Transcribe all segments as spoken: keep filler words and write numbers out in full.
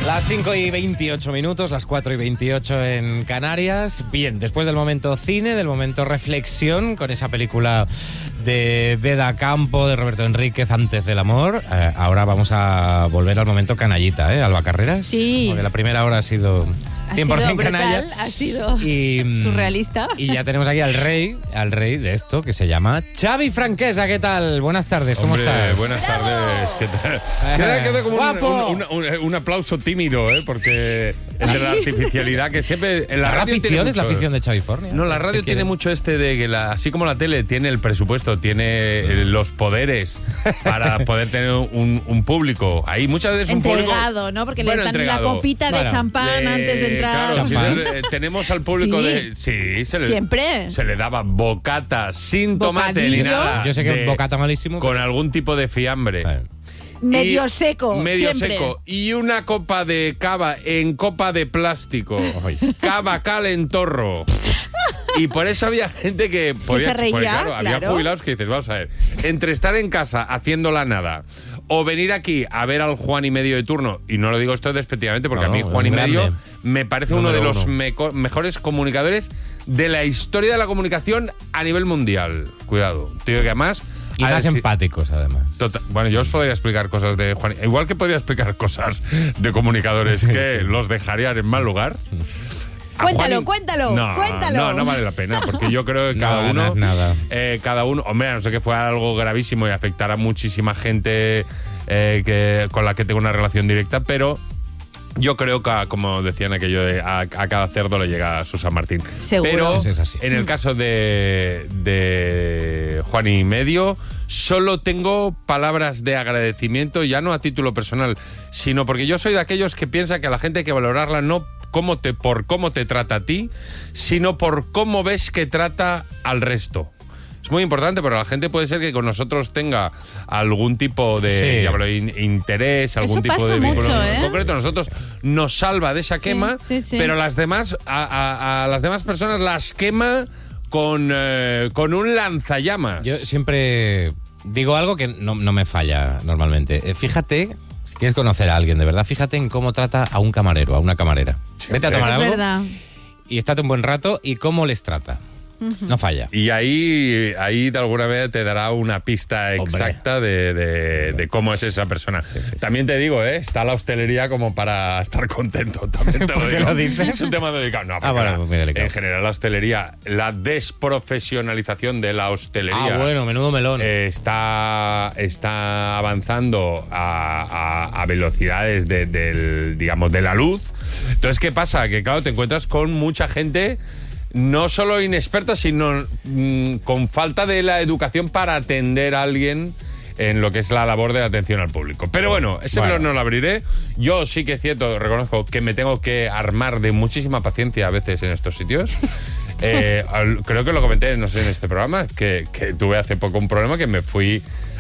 Las cinco y veintiocho minutos, las cuatro y veintiocho en Canarias. Bien, después del momento cine, del momento reflexión, con esa película de Beda Campo, de Roberto Enríquez, Antes del amor, eh, ahora vamos a volver al momento canallita, ¿eh? Alba Carreras. Sí. Porque la primera hora ha sido cien por ciento ha sido canalla. brutal, ha sido y, surrealista. Y ya tenemos aquí al rey, al rey de esto, que se llama Xavi Franquesa. ¿Qué tal? Buenas tardes, ¿cómo Hombre, estás? Buenas tardes. ¿Qué tal? Queda, queda como un, un, un, un aplauso tímido, ¿eh? Porque entre la artificialidad que siempre... En la, ¿La radio afición mucho, es la afición de Xavi Fornia? No, la radio tiene mucho este de que, la, así como la tele tiene el presupuesto, tiene los poderes para poder tener un, un público. Ahí muchas veces un público... Entregado, ¿no? Porque bueno, le dan entregado. la copita de Bueno, champán Eh, antes de entrar. Claro, sí, ¿Champán? eh, tenemos al público Sí. de... Sí, se le, Siempre. se le daba bocata sin tomate ni Bocadillo. nada. Yo sé que de- un bocata malísimo. Con pero- algún tipo de fiambre. Vale. Medio Y- seco. Medio siempre. seco. Y una copa de cava en copa de plástico. Ay. Cava calentorro. Y por eso había gente que podía, se reía, porque, claro, había claro. jubilados que dices, vamos a ver, entre estar en casa haciendo la nada o venir aquí a ver al Juan y Medio de turno, y no lo digo esto despectivamente porque No, a mí es Juan y un Medio grande. me parece uno Número de los uno. meco- mejores comunicadores de la historia de la comunicación a nivel mundial. Cuidado, tío, que además... Y a más decir- empáticos, además. Total- bueno, yo os podría explicar cosas de Juan. Igual que podría explicar cosas de comunicadores que los dejarían en mal lugar. A Cuéntalo, Juan y- cuéntalo, no, cuéntalo. No, no vale la pena, porque yo creo que No cada ganas uno. nada. eh, cada uno. Hombre, a no sé que fuera algo gravísimo y afectara a muchísima gente eh, que, con la que tengo una relación directa, pero. Yo creo que, como decían aquello de a, a cada cerdo le llega su San Martín. Seguro. Pero Eso es así. en el caso de, de Juan y Medio, solo tengo palabras de agradecimiento, ya no a título personal, sino porque yo soy de aquellos que piensan que a la gente hay que valorarla no cómo te, por cómo te trata a ti, sino por cómo ves que trata al resto. Es muy importante, pero la gente puede ser que con nosotros tenga algún tipo de Sí. ya hablo, in- interés, algún Eso tipo pasa de vínculo mucho, ¿eh? en concreto. Nosotros nos salva de esa Sí, quema, sí, sí. pero las demás, a, a- a las demás personas las quema con, eh, con un lanzallamas. Yo siempre digo algo que no, no me falla normalmente. Eh, fíjate, si quieres conocer a alguien de verdad, fíjate en cómo trata a un camarero, a una camarera. Vete a tomar Es algo verdad. y estate un buen rato y cómo les trata. No falla. Y ahí, ahí de alguna manera te dará una pista Hombre. exacta de, de- de cómo es esa persona. También te digo, ¿eh? Está la hostelería como para estar contento. También te lo ¿Por qué digo. lo dices? Es un tema delicado. No, Ah, porque bueno, la- muy delicado. en general la hostelería, la desprofesionalización de la hostelería. Ah, bueno, menudo melón. eh, está, está avanzando a, a- a velocidades de, del, digamos, de la luz. Entonces, ¿qué pasa? Que claro, te encuentras con mucha gente no solo inexperta, sino mm, con falta de la educación para atender a alguien en lo que es la labor de atención al público. Pero bueno, ese Bueno. melón no lo abriré. Yo sí que es cierto, reconozco que me tengo que armar de muchísima paciencia a veces en estos sitios. Eh, al- creo que lo comenté, no sé, en este programa, que, que tuve hace poco un problema que me fui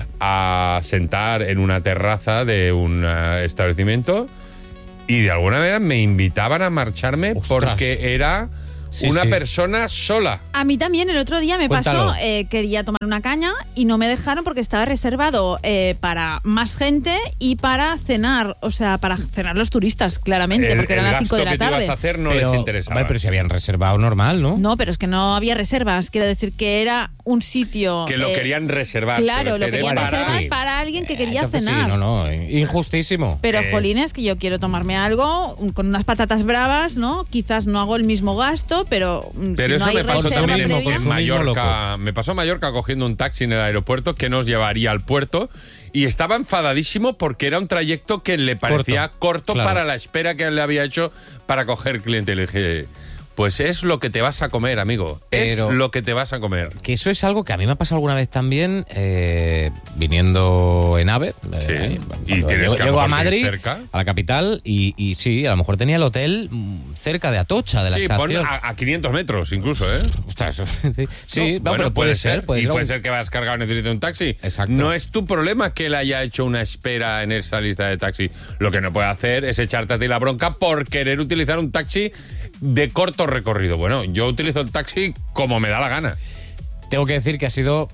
a sentar en una terraza de un eh, establecimiento y de alguna manera me invitaban a marcharme Ostras. porque era Sí, una sí. persona sola. A mí también el otro día me Cuéntalo. pasó, eh, quería tomar una caña y no me dejaron porque estaba reservado eh, para más gente y para cenar, o sea, para cenar los turistas, claramente, El, porque eran el las cinco gasto de la que te tarde. ibas a hacer no pero, les interesaba. hombre, pero si habían reservado normal, ¿no? No, pero es que no había reservas, quiero decir que era un sitio... que lo eh, querían reservar. se Claro, lo refiere querían para- reservar sí. para alguien que quería Entonces, cenar. Sí, no, no, injustísimo. Pero, Eh. jolines, que yo quiero tomarme algo un- con unas patatas bravas, ¿no? Quizás no hago el mismo gasto, pero, mm, Pero si eso no hay me pasó reserva también en, previa... en consumismo Mallorca. Me pasó en Mallorca cogiendo un taxi en el aeropuerto que nos llevaría al puerto y estaba enfadadísimo porque era un trayecto que le parecía corto, Corto, claro. para la espera que él le había hecho para coger cliente. Y le dije, pues es lo que te vas a comer, amigo. Pero- es lo que te vas a comer. Que eso es algo que a mí me ha pasado alguna vez también, eh, viniendo en AVE. eh, Y cuando tienes llego, que a lo llego a mejor vivir Madrid, cerca. a la capital, y, y sí, a lo mejor tenía el hotel mm, cerca de Atocha, de la Sí, pon estación. a, a quinientos metros incluso, ¿eh? Ostras, eso- sí, sí, No, no, bueno, pero puede ser. Puede y ser puede un- ser que vas cargado y necesites un taxi. Exacto. No es tu problema que él haya hecho una espera en esa lista de taxi. Lo que no puede hacer es echarte a ti la bronca por querer utilizar un taxi de corto recorrido. Bueno, yo utilizo el taxi como me da la gana. Tengo que decir que ha sido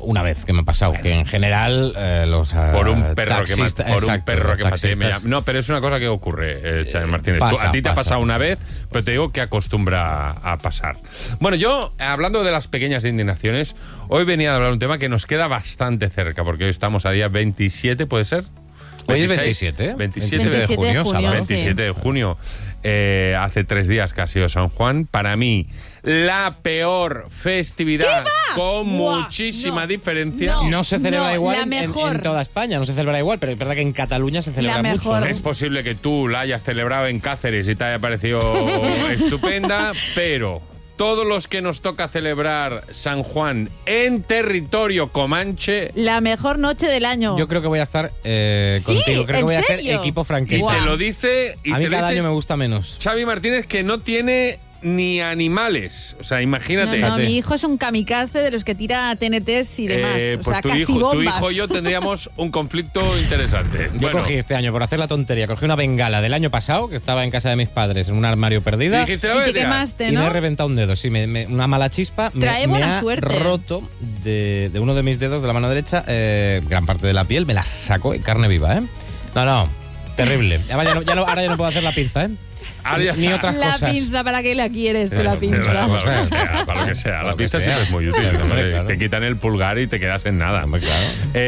una vez que me ha pasado, bueno. que en general eh, los uh, por un perro taxista, que, ma- por exacto, un perro que maté. Me taxistas, llama. No, pero es una cosa que ocurre, eh, Xavi Martínez. pasa, Tú, a ti te pasa, ha pasado pasa, una pasa, vez, pasa. pero te digo que acostumbra a pasar. Bueno, yo, hablando de las pequeñas indignaciones, hoy venía a hablar de un tema que nos queda bastante cerca, porque hoy estamos a día veintisiete, ¿puede ser? Hoy es veintiséis, veintisiete, veintisiete de junio, junio, sábado. veintisiete de junio. Eh, hace tres días que ha sido San Juan. Para mí, la peor festividad con Buah, muchísima no, diferencia. no. No se celebra No, igual la en, en- mejor. en toda España, no se celebra igual, pero es verdad que en Cataluña se celebra La mucho. mejor. ¿no? Es posible que tú la hayas celebrado en Cáceres y te haya parecido estupenda, pero todos los que nos toca celebrar San Juan en territorio comanche, La mejor noche del año. Yo creo que voy a estar eh, ¿Sí? contigo. Creo que ¿En voy a ser serio? equipo y franquista. te lo dice, y A mí te lo cada dice año me gusta menos. Xavi Martínez, que no tiene ni animales. O sea, imagínate. No, no, Fíjate. mi hijo es un kamikaze de los que tira T N Ts y demás. Eh, o pues sea, tu casi hijo, tu bombas. hijo y yo tendríamos un conflicto interesante. Yo Bueno, cogí este año, por hacer la tontería, cogí una bengala del año pasado, que estaba en casa de mis padres, en un armario perdida. y dijiste, "La voy a Y te tirar". quemaste, Y me he ¿no? reventado un dedo, sí, me- me- una mala chispa. Me, Trae me buena ha suerte. roto de, de uno de mis dedos de la mano derecha eh, gran parte de la piel, me la sacó en carne viva, ¿eh? No, no, terrible. Además, ya no- ya no- ahora ya no puedo hacer la pinza, ¿eh? Ahora ya- Ni otras La cosas. pinza, ¿para qué la quieres tú, la Eh, pinza? Para, Vamos, para lo que eh. sea, para lo que sea. Para La lo que pista sea. siempre es muy útil. Hombre, hombre. claro. Te quitan el pulgar y te quedas en nada. Hombre, claro.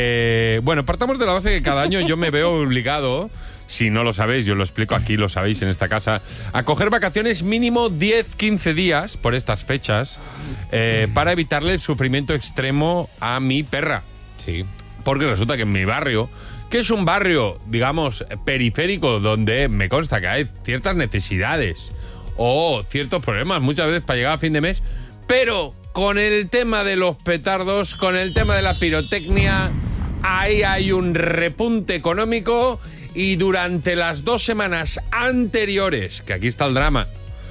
Eh, bueno, partamos de la base que cada año yo me veo obligado, si no lo sabéis, yo lo explico aquí, lo sabéis en esta casa, a coger vacaciones mínimo diez, quince días por estas fechas eh, para evitarle el sufrimiento extremo a mi perra. Sí. Porque resulta que en mi barrio, que es un barrio, digamos, periférico, donde me consta que hay ciertas necesidades o ciertos problemas muchas veces para llegar a fin de mes, pero con el tema de los petardos, con el tema de la pirotecnia, ahí hay un repunte económico y durante las dos semanas anteriores, que aquí está el drama,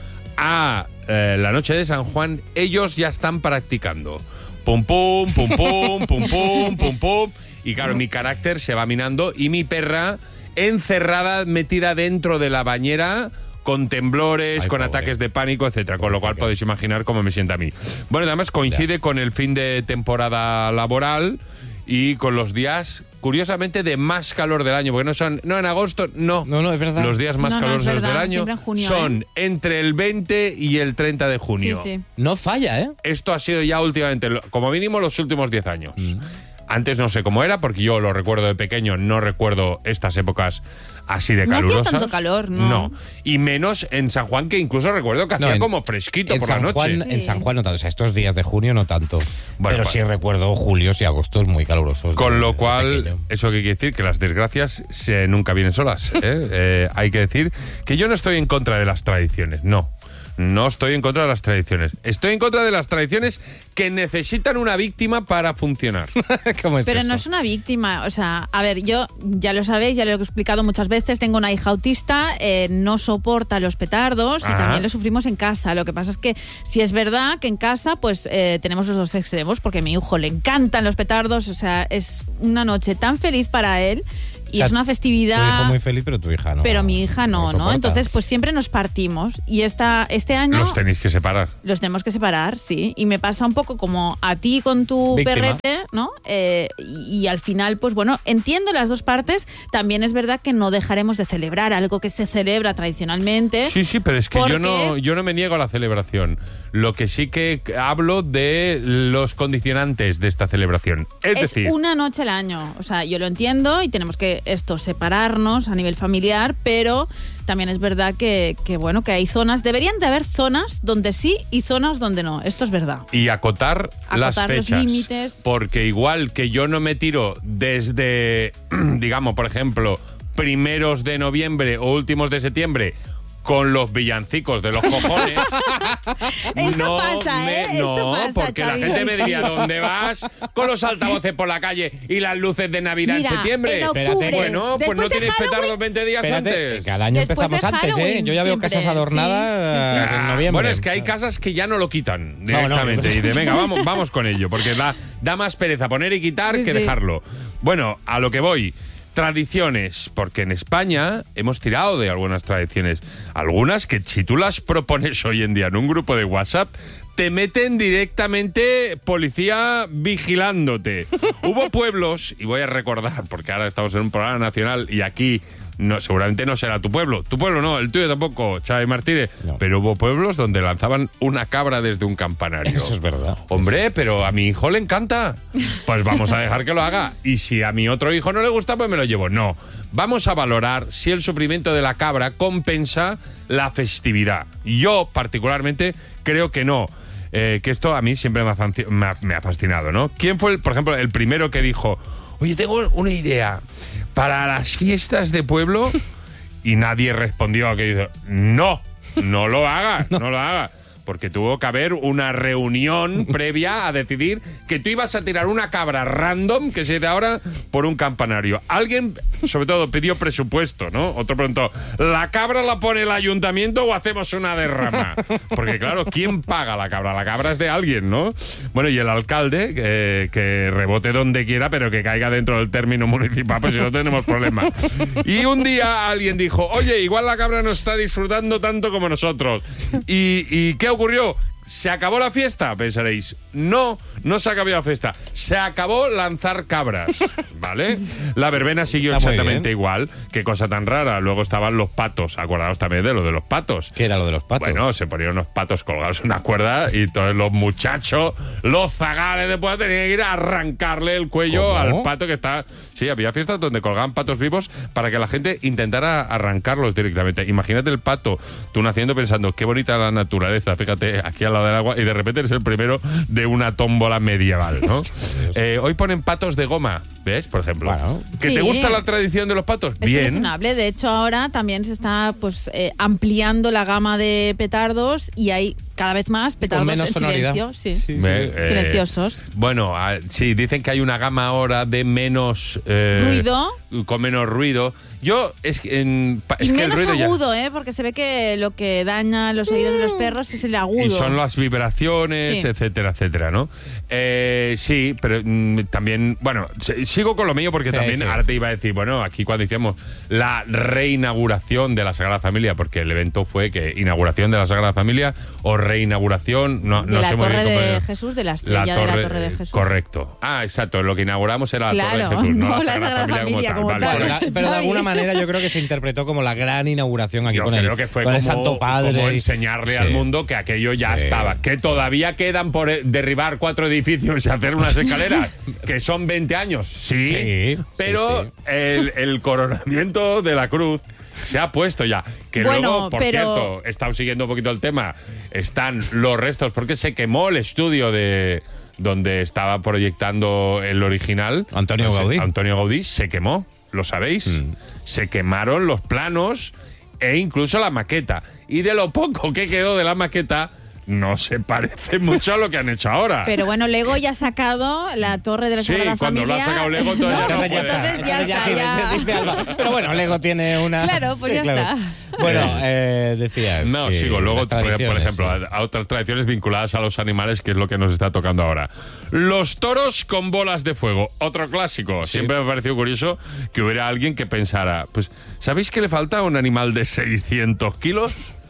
a eh, la noche de San Juan, ellos ya están practicando. Pum, pum, pum, pum, pum, pum, pum, pum. Y claro, mi carácter se va minando y mi perra encerrada, metida dentro de la bañera, con temblores, Ay, con pobre. ataques de pánico, etcétera. Con lo cual podéis imaginar cómo me sienta a mí. Bueno, además coincide Ya. con el fin de temporada laboral y con los días, curiosamente, de más calor del año. Porque no son, no en agosto, no. No, no, es verdad. Los días más No, no, es calurosos verdad, del año siempre en junio, son ¿eh? entre el veinte y el treinta de Sí, junio. sí. No falla, ¿eh? Esto ha sido ya últimamente, lo- como mínimo los últimos diez años. Mm. Antes no sé cómo era, porque yo lo recuerdo de pequeño, no recuerdo estas épocas así de No hacía calurosas. tanto calor, ¿no? Y menos en San Juan, que incluso recuerdo que No, hacía en- como fresquito En por San, la noche. Juan, Sí. en San Juan no tanto, o sea, estos días de junio no tanto. Bueno, pero sí bueno. recuerdo julios y agostos muy calurosos. Con de- lo de cual, pequeño. eso que quiere decir que las desgracias se, nunca vienen solas. ¿eh? Eh, hay que decir que yo no estoy en contra de las tradiciones, no. No estoy en contra de las tradiciones. Estoy en contra de las tradiciones que necesitan una víctima para funcionar. ¿Cómo es Pero eso? no es una víctima, o sea, a ver, yo ya lo sabéis, ya lo he explicado muchas veces, tengo una hija autista, eh, no soporta los petardos y Ajá. también lo sufrimos en casa. Lo que pasa es que si es verdad que en casa pues eh, tenemos los dos extremos, porque a mi hijo le encantan los petardos, o sea, es una noche tan feliz para él y O sea, es una Tu festividad... hijo muy feliz, pero tu hija no. Pero mi hija no, lo ¿no? soporta. Entonces, pues siempre nos partimos. Y esta, este año Los tenéis que separar. los tenemos que separar, sí. Y me pasa un poco como a ti con tu Víctima. perrete, ¿no? Eh, y, y al final, pues bueno, entiendo las dos partes. También es verdad que no dejaremos de celebrar algo que se celebra tradicionalmente. Sí, sí, pero es que yo Porque- no, yo no me niego a la celebración. Lo que sí que hablo de los condicionantes de esta celebración. Es, Es decir, una noche al año. O sea, yo lo entiendo y tenemos que esto separarnos a nivel familiar, pero también es verdad que, que, bueno, que hay zonas, deberían de haber zonas donde sí y zonas donde no. Esto es verdad. y acotar, las Acotar los fechas. límites. Porque igual que yo no me tiro desde, digamos, por ejemplo, primeros de noviembre o últimos de septiembre con los villancicos de los cojones. Esto no pasa, me- ¿eh? Esto no, pasa, porque Xavi, la gente sí, me sí. diría, ¿dónde vas? Con los altavoces por la calle y las luces de Navidad Mira, en septiembre. en octubre, Espérate. Bueno, pues no después de tienes Halloween- petardos veinte días Espérate, antes. cada año Después empezamos de antes, ¿eh? Halloween Yo ya veo siempre, casas sí, adornadas sí, sí. en Ah, noviembre. Bueno, es que hay casas que ya no lo quitan No, no, directamente. pero- Y de venga, vamos, vamos con ello, porque da, da más pereza poner y quitar Sí, que sí. dejarlo. Bueno, a lo que voy. Tradiciones, porque en España hemos tirado de algunas tradiciones. Algunas que si tú las propones hoy en día en un grupo de WhatsApp, te meten directamente policía vigilándote. Hubo pueblos, y voy a recordar, porque ahora estamos en un programa nacional y aquí no, seguramente no será tu pueblo. Tu pueblo no, el tuyo tampoco, Xavi Martínez. No. Pero hubo pueblos donde lanzaban una cabra desde un campanario. Eso es verdad. Hombre, Eso es, pero sí. a mi hijo le encanta. Pues vamos a dejar que lo haga. Y si a mi otro hijo no le gusta, pues me lo llevo. No. Vamos a valorar si el sufrimiento de la cabra compensa la festividad. Yo, particularmente, creo que no. Eh, que esto a mí siempre me ha, me ha, me ha fascinado, ¿no? ¿Quién fue, el, por ejemplo, el primero que dijo, oye, tengo una idea para las fiestas de pueblo? Y nadie respondió a que dice, no, no lo hagas, no. no lo hagas. Porque tuvo que haber una reunión previa a decidir que tú ibas a tirar una cabra random, que se dice ahora, por un campanario. Alguien, sobre todo, pidió presupuesto, ¿no? Otro preguntó, ¿la cabra la pone el ayuntamiento o hacemos una derrama? Porque, claro, ¿quién paga la cabra? La cabra es de alguien, ¿no? Bueno, y el alcalde, eh, que rebote donde quiera, pero que caiga dentro del término municipal, pues si no tenemos problema. Y un día alguien dijo, oye, igual la cabra no está disfrutando tanto como nosotros. ¿Y, y qué ocurrió? ¿Se acabó la fiesta? Pensaréis. No, no se acabó la fiesta. Se acabó lanzar cabras, ¿vale? La verbena siguió Está exactamente igual. Qué cosa tan rara. Luego estaban los patos. Acordaos también de lo de los patos. ¿Qué era lo de los patos? Bueno, se ponían unos patos colgados en una cuerda y todos los muchachos, los zagales de pueblo, tenían que ir a arrancarle el cuello ¿Cómo? al pato que está... Sí, había fiestas donde colgaban patos vivos para que la gente intentara arrancarlos directamente. Imagínate el pato, tú naciendo pensando, qué bonita la naturaleza, fíjate, aquí al lado del agua, y de repente eres el primero de una tómbola medieval, ¿no? eh, hoy ponen patos de goma, ¿ves? Por ejemplo. Bueno. ¿Que Sí. te gusta la tradición de los patos? Es Bien. razonable. De hecho, ahora también se está pues eh, ampliando la gama de petardos y hay cada vez más petardos menos en sonoridad. silencio. Sí. Sí, sí. Ve, eh, Silenciosos. Bueno, ah, sí, dicen que hay una gama ahora de menos... eh, Ruido. Con menos ruido. Yo, es, que en, pa- es y que el menos ruido ya... agudo, ¿eh? Porque se ve que lo que daña los oídos de los perros es el agudo. Y son las vibraciones, Sí. etcétera, etcétera, ¿no? Eh, sí, pero mm, también, bueno, s- sigo con lo mío porque Sí, también sí, ahora sí. te iba a decir, bueno, aquí cuando hicimos la reinauguración de la Sagrada Familia, porque el evento fue que inauguración de la Sagrada Familia o reinauguración, no, de no la sé muy Torre bien cómo de era. Jesús, de la estrella de la Torre de Jesús. Correcto. Ah, exacto, lo que inauguramos era la Claro, Torre de Jesús, no, no la la Sagrada, Sagrada Familia, Familia como como tal. Vale, tal. vale. Pero, pero de Xavi. alguna manera yo creo que se interpretó como la gran inauguración aquí Yo con creo el, que fue con como, el Santo Padre. como y- enseñarle Sí. al mundo que aquello ya Sí. estaba. Que todavía quedan por eh, derribar cuatro edificios y hacer unas escaleras que son veinte años. Sí, Sí, pero sí, El, el coronamiento de la cruz se ha puesto ya. Que Bueno, luego, por pero- cierto, he estado siguiendo un poquito el tema, están los restos, porque se quemó el estudio de donde estaba proyectando el original. Antonio No sé, Gaudí. Antonio Gaudí se quemó, ¿lo sabéis? Mm. Se quemaron los planos e incluso la maqueta. Y de lo poco que quedó de la maqueta, no se parece mucho a lo que han hecho ahora. Pero bueno, Lego ya ha sacado la Torre de la Sí, Sagrada cuando Familia. lo ha sacado Lego, entonces ya no Entonces ya puede. está. Entonces ya Entonces ya está, sí, ya. dice Alba. Pero bueno, Lego tiene una... Claro, pues Sí, ya claro. está. Bueno, eh, decías No, que sigo. Luego, las por, por tradiciones, ejemplo, sí. a, a otras tradiciones vinculadas a los animales, que es lo que nos está tocando ahora. Los toros con bolas de fuego. Otro clásico. Sí. Siempre me ha parecido curioso que hubiera alguien que pensara, pues, ¿sabéis que le falta a un animal de seiscientos kilos?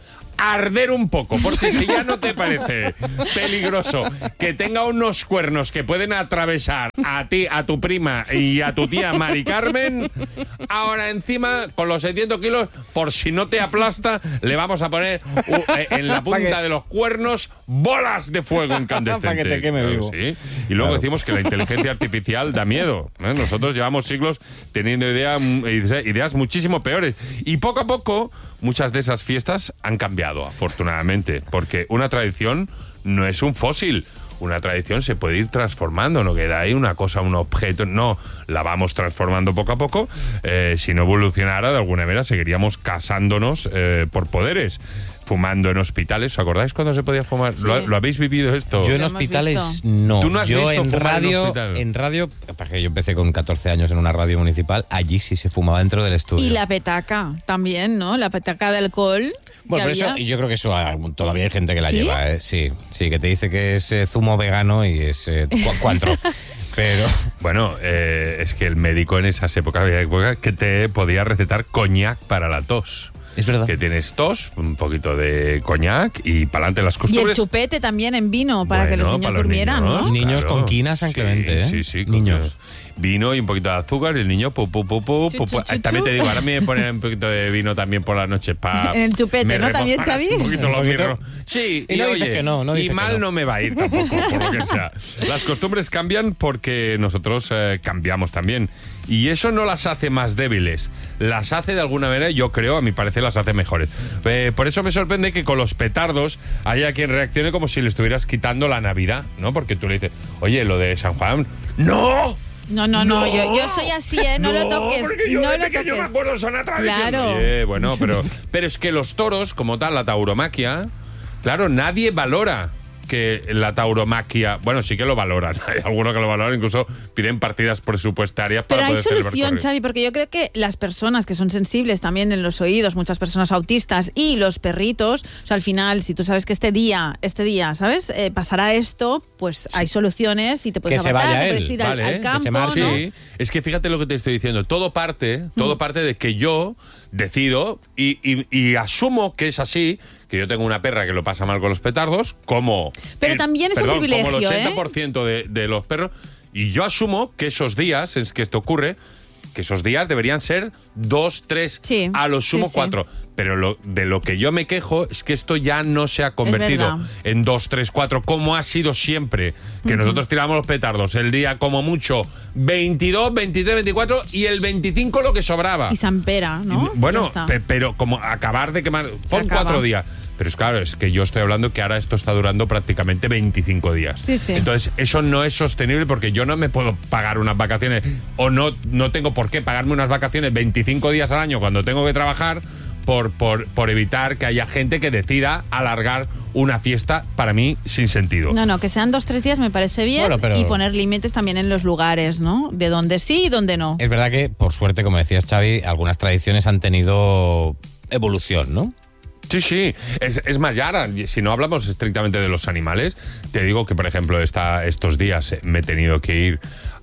Arder un poco, porque si ya no te parece peligroso que tenga unos cuernos que pueden atravesar a ti, a tu prima y a tu tía Mari Carmen, ahora encima, con los seiscientos kilos, por si no te aplasta, le vamos a poner uh, eh, en la Pa' punta que- de los cuernos bolas de fuego incandescentes. Pa' que te queme Claro vivo. que sí. Y luego Claro. decimos que la inteligencia artificial da miedo, ¿eh? Nosotros llevamos siglos teniendo idea, ideas muchísimo peores. Y poco a poco, muchas de esas fiestas han cambiado, afortunadamente, porque una tradición no es un fósil. Una tradición se puede ir transformando, no queda ahí una cosa, un objeto, no, la vamos transformando poco a poco. Eh, si no evolucionara, de alguna manera seguiríamos casándonos eh, por poderes, fumando en hospitales. ¿Os acordáis cuando se podía fumar? Sí. ¿Lo, lo habéis vivido esto? Yo en Lo hemos hospitales visto. no. ¿Tú no has yo visto en fumar en radio, hospital? en radio, porque yo empecé con catorce años en una radio municipal, allí sí se fumaba dentro del estudio. Y la petaca también, ¿no? La petaca de alcohol. Bueno, que pero eso, había. y yo creo que eso ah, todavía hay gente que la ¿Sí? lleva, ¿eh? Sí, sí, que te dice que es eh, zumo vegano y es eh, cua- cuatro. Pero Bueno, eh, es que el médico en esas épocas había épocas que te podía recetar coñac para la tos. Es verdad. Que tienes tos, un poquito de coñac y para adelante las Y costumbres. el chupete también en vino para que los Bueno, niños para los durmieran, niños, ¿no? Niños claro. con quina San Clemente, Sí, ¿eh? sí, sí, con Niños. vino y un poquito de azúcar y el niño pu, pu, pu, pu, Chu, pu, chu, pu. chu, También chu. te digo, ahora me ponen un poquito de vino también por la noche para... En el chupete, ¿no? También, Xavi. Un poquito Un los poquito. birros. Sí, Y no dice oye, que no, no y dice que mal no. no me va a ir tampoco, por lo que sea. Las costumbres cambian porque nosotros eh, cambiamos también. Y eso no las hace más débiles, las hace de alguna manera, yo creo, a mi parecer, las hace mejores. Eh, por eso me sorprende que con los petardos haya quien reaccione como si le estuvieras quitando la Navidad, ¿no? Porque tú le dices, oye, lo de San Juan, ¡no! No, no, no, yo, yo soy así, ¿eh? No, lo toques, porque yo no de lo pequeño toques. me acuerdo, son una tradición. Claro. Oye, bueno, pero, pero es que los toros, como tal, la tauromaquia, claro, nadie valora que la tauromaquia, bueno, sí que lo valoran, hay algunos que lo valoran, incluso piden partidas presupuestarias para Pero hay poder celebrar solución, corridas. Xavi, porque yo creo que las personas que son sensibles también en los oídos, muchas personas autistas y los perritos, o sea, al final, si tú sabes que este día, este día, ¿sabes? Eh, pasará esto, pues hay soluciones y te puedes Que se apartar, vaya te él, puedes ir al- vale, al, que se campo, marche. ¿no? Sí, es que fíjate lo que te estoy diciendo. Todo parte, todo parte de que yo decido y, y- y asumo que es así, que yo tengo una perra que lo pasa mal con los petardos, como... Pero el- también es un perdón, privilegio, como el ¿eh? ochenta por ciento de, de los perros. Y yo asumo que esos días en que esto ocurre, que esos días deberían ser dos, tres, Sí, a lo sumo sí, sí. cuatro. Pero lo, de lo que yo me quejo es que esto ya no se ha convertido verdad. en dos, tres, cuatro, como ha sido siempre. Que nosotros tiramos los petardos el día como mucho veintidós, veintitrés, veinticuatro y el veinticinco lo que sobraba. Y San Pera, ¿no? Y, bueno, Ya está. pe- pero como acabar de quemar. Pon acaba. cuatro días. Pero es claro, es que yo estoy hablando que ahora esto está durando prácticamente veinticinco días. Sí, sí. Entonces, eso no es sostenible porque yo no me puedo pagar unas vacaciones o no, no tengo por qué pagarme unas vacaciones veinticinco días al año cuando tengo que trabajar por, por, por evitar que haya gente que decida alargar una fiesta, para mí, sin sentido. No, no, que sean dos, tres días me parece bien Bueno, pero- y poner límites también en los lugares, ¿no? De donde sí y donde no. Es verdad que, por suerte, como decías, Xavi, algunas tradiciones han tenido evolución, ¿no? Sí, sí. Es, es más, ya ahora, si no hablamos estrictamente de los animales, te digo que, por ejemplo, esta, estos días me he tenido que ir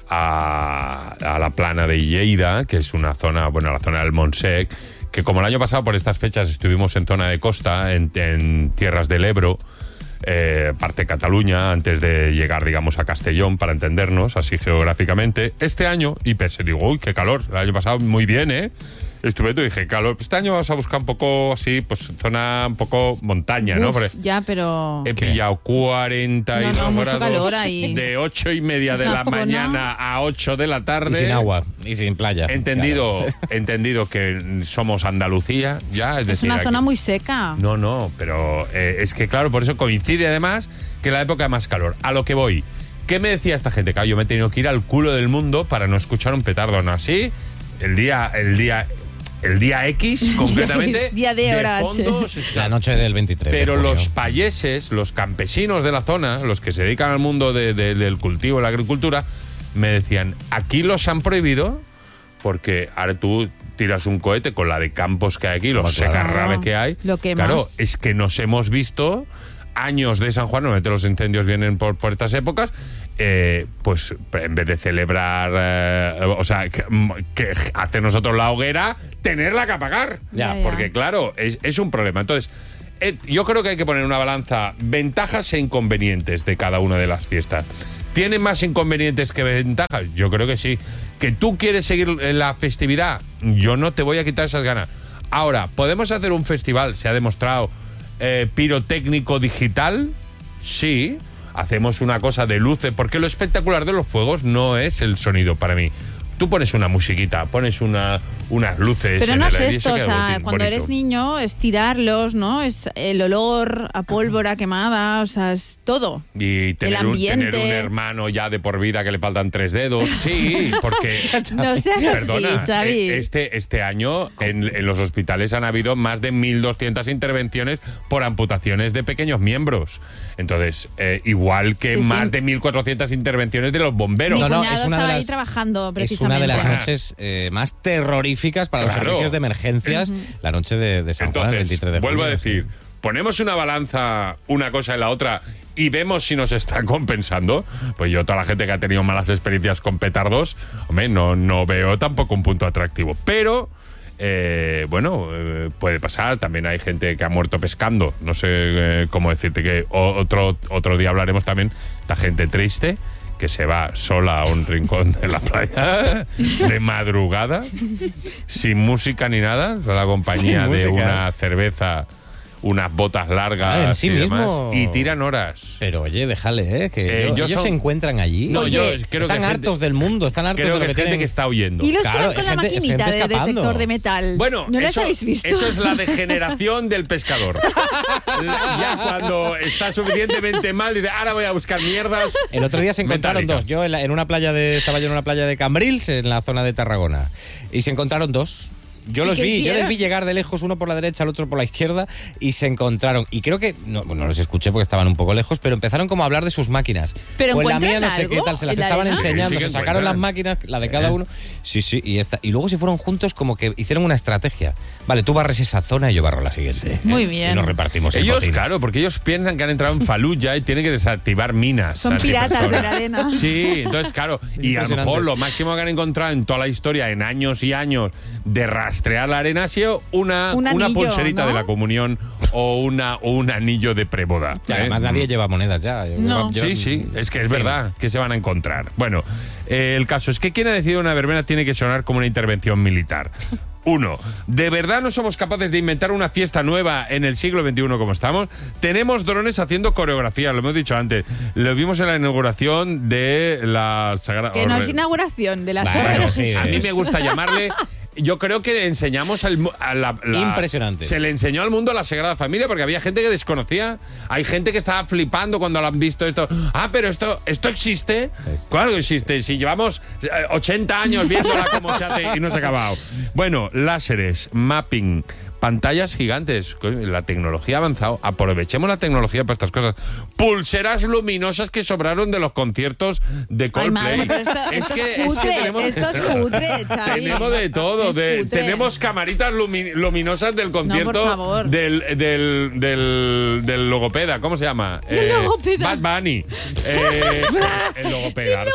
a, a la plana de Lleida, que es una zona, bueno, la zona del Montsec, que como el año pasado por estas fechas estuvimos en zona de costa, en, en tierras del Ebro, eh, parte de Cataluña, antes de llegar, digamos, a Castellón, para entendernos, así geográficamente. Este año, y pensé, digo, uy, qué calor, el año pasado muy bien, ¿eh? Estuve, tú dije, calor, este año vas a buscar un poco así, pues zona un poco montaña, ¿no? Uf, Porque ya, pero... he ¿Qué? pillado cuarenta y No, dos no, mucho grados calor ahí. de ocho y media de Una la zona- mañana a ocho de la Y tarde. sin agua, y sin playa. Entendido, entendido que somos Andalucía, ya, es Es decir, una aquí- zona muy seca. No, no, pero eh, es que claro, por eso coincide además que la época de más calor. A lo que voy, ¿qué me decía esta gente? Claro, yo me he tenido que ir al culo del mundo para no escuchar un petardo, ¿no? Así, el día, el día, el día X, concretamente, Día de hora H. fondo, se- La noche del veintitrés de pero junio. los payeses, los campesinos de la zona, los que se dedican al mundo de- de- del cultivo, la agricultura, me decían, aquí los han prohibido porque ahora tú tiras un cohete con la de campos que hay aquí, los Claro. secarrales que hay. Lo quemas. Claro, es que nos hemos visto años de San Juan, normalmente los incendios vienen por, por estas épocas, eh, pues en vez de celebrar, eh, o sea, que, que hacer nosotros la hoguera, tenerla que apagar. Ya, ya. Porque claro, es, es un problema. Entonces, eh, yo creo que hay que poner una balanza ventajas e inconvenientes de cada una de las fiestas. ¿Tiene más inconvenientes que ventajas? Yo creo que sí. ¿Que tú quieres seguir en la festividad? Yo no te voy a quitar esas ganas. Ahora, ¿podemos hacer un festival? Se ha demostrado eh, pirotécnico digital. Sí. Hacemos una cosa de luces, porque lo espectacular de los fuegos no es el sonido para mí. Tú pones una musiquita, pones una, unas luces. Pero en no el es aire y esto, eso o queda sea, bonito. cuando eres niño es tirarlos, ¿no? Es el olor a pólvora quemada, o sea, es todo. Y tener un, ambiente. tener un hermano ya de por vida que le faltan tres dedos. Sí, porque. No seas así, Perdona, Xavi. eh, este, este año en, en los hospitales han habido más de mil doscientas intervenciones por amputaciones de pequeños miembros. Entonces, eh, igual que Sí, sí. más de mil cuatrocientas intervenciones de los bomberos. Mi No, no, cuñado es una de estaba ahí las- trabajando Es precisamente. una de las Buena. noches eh, más terroríficas para Claro. los servicios de emergencias, la noche de, de San Juan, el Entonces, veintitrés de junio. vuelvo a decir, ponemos una balanza, una cosa en la otra, y vemos si nos está compensando. Pues yo, toda la gente que ha tenido malas experiencias con petardos, hombre, no, no veo tampoco un punto atractivo. Pero eh, bueno, eh, puede pasar. También hay gente que ha muerto pescando. No sé eh, cómo decirte que o- otro, otro día hablaremos también de gente triste que se va sola a un rincón de la playa de madrugada, sin música ni nada, con la compañía Sin de música. una cerveza, unas botas largas Ah, en sí y demás, mismo. y tiran horas. Pero oye, déjale, ¿eh? Que Eh, ellos, yo ellos son- se encuentran allí. No, Oye, yo creo están que hartos gente- del mundo, están hartos creo de que lo es que gente tienen. que está huyendo. Y los Claro, que van es con la gente- es maquinita gente de escapando. detector de metal. Bueno, ¿No les eso, habéis visto? eso es la degeneración del pescador. La- ya cuando está suficientemente mal, dice, ahora voy a buscar mierdas. El otro día se encontraron metálicas. dos. Yo en, la- en una playa de estaba yo en una playa de Cambrils, en la zona de Tarragona, y se encontraron dos. Yo ¿Y los qué vi, yo hicieron? les vi llegar de lejos, uno por la derecha, el otro por la izquierda, y se encontraron. Y creo que, no, bueno, no los escuché porque estaban un poco lejos, pero empezaron como a hablar de sus máquinas. ¿Pero pues la encuentran mía no sé algo qué tal, se las en la estaban arena? enseñando, Sí, sí que se sacaron las encuentran. máquinas, la de cada Eh. uno. Sí, sí, y esta. Y luego se fueron juntos como que hicieron una estrategia. Vale, tú barres esa zona y yo barro la siguiente. Muy ¿eh? bien. Y nos repartimos el Ellos, botín. claro, porque ellos piensan que han entrado en Fallujah y tienen que desactivar minas. Son piratas antipersonas. de la arena. Sí, entonces, claro, y a lo Impresionante. mejor lo máximo que han encontrado en toda la historia, en años y años de rastrear la arena, ha sido una, Un una anillo, pulserita ¿no? de la comunión o, una, o un anillo de preboda. Y además ¿eh? nadie lleva monedas ya. No. Lleva- Sí, sí, es que es verdad que se van a encontrar. Bueno, eh, el caso es que quien ha decidido una verbena tiene que sonar como una intervención militar. Uno, ¿de verdad no somos capaces de inventar una fiesta nueva en el siglo veintiuno como estamos? Tenemos drones haciendo coreografía, lo hemos dicho antes. Lo vimos en la inauguración de la Sagrada... Que no es inauguración de la Bueno, torre. sí, A mí es- me gusta llamarle... Yo creo que enseñamos al mu- a la, la- Impresionante. Se le enseñó al mundo la Sagrada Familia porque había gente que desconocía. Hay gente que estaba flipando cuando lo han visto esto. Ah, pero esto, esto existe. Sí, sí. Claro que existe. Si llevamos eh, ochenta años viéndola como se hace y no se ha acabado. Bueno, láseres, mapping, pantallas gigantes. Coño, la tecnología ha avanzado. Aprovechemos la tecnología para estas cosas. Pulseras luminosas que sobraron de los conciertos de Ay, Coldplay. madre, pero esto, es esto que, es es que cutre, tenemos, esto es cutre, Xavi. tenemos de todo. Es de- cutre. tenemos camaritas lumi- luminosas del concierto por favor. del, del, del, del logopeda. ¿Cómo se llama? Del logopeda. Bad Bunny. Eh, el logopeda.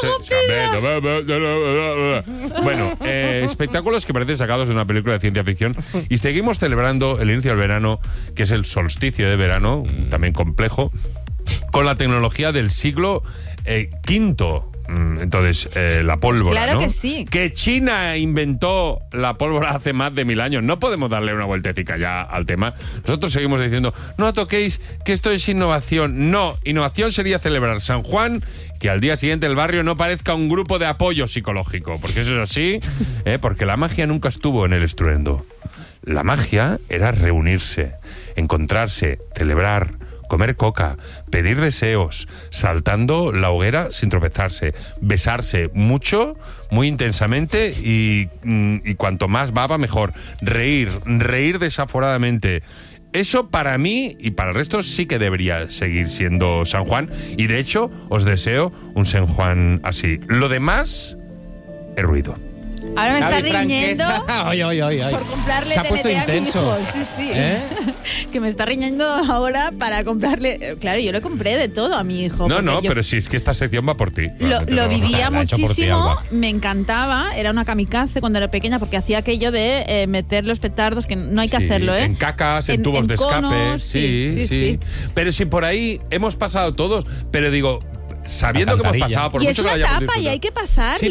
Bueno, eh, espectáculos que parecen sacados de una película de ciencia ficción. Y seguimos celebrando el inicio del verano, que es el solsticio de verano, también complejo, con la tecnología del siglo eh, quinto. Mm, Entonces, eh, la pólvora. Claro ¿no? que sí. Que China inventó la pólvora hace más de mil años. No podemos darle una vueltecita ya al tema. Nosotros seguimos diciendo, no toquéis que esto es innovación. No, innovación sería celebrar San Juan, que al día siguiente el barrio no parezca un grupo de apoyo psicológico. Porque eso es así, ¿eh? Porque la magia nunca estuvo en el estruendo. La magia era reunirse, encontrarse, celebrar, comer coca, pedir deseos, saltando la hoguera sin tropezarse, besarse mucho, muy intensamente y, mm, y cuanto más baba mejor, reír, reír desaforadamente. Eso para mí y para el resto sí que debería seguir siendo San Juan y de hecho os deseo un San Juan así. Lo demás es ruido. Ahora me está Xavi riñendo Franquesa. Ay, ay, ay, ay. por comprarle Se ha puesto T N T a mi intenso. hijo. Sí, sí. ¿Eh? Que me está riñendo ahora para comprarle... Claro, yo le compré de todo a mi hijo. No, porque no, yo pero si es que esta sección va por ti. Lo, Realmente lo no. vivía La ha hecho por ti, muchísimo, Alba. me encantaba, era una kamikaze cuando era pequeña porque hacía aquello de eh, meter los petardos, que no hay que Sí, hacerlo, ¿eh? En cacas, en, En- tubos en de escape. conos, sí, sí, sí, sí, Pero si por ahí hemos pasado todos, pero digo, sabiendo que hemos Alcantarilla. pasado por Y mucho es que lo una hayamos etapa y disfrutado. hay que pasar. Sí,